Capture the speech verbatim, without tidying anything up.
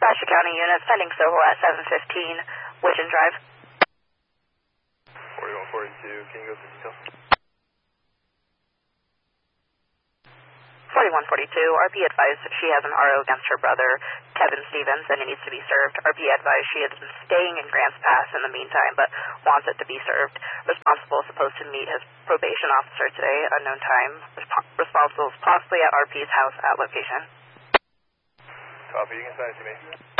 Shasta County unit sending Soho at seven fifteen, Widgeon Drive. forty-one forty-two, can you go through details? forty-one forty-two, R P advised she has an R O against her brother, Kevin Stevens, and it needs to be served. R P advised she has been staying in Grants Pass in the meantime, but wants it to be served. Responsible is supposed to meet his probation officer today, unknown time. Resp- responsible is possibly at R P's house at location. Copy, you can send it to me.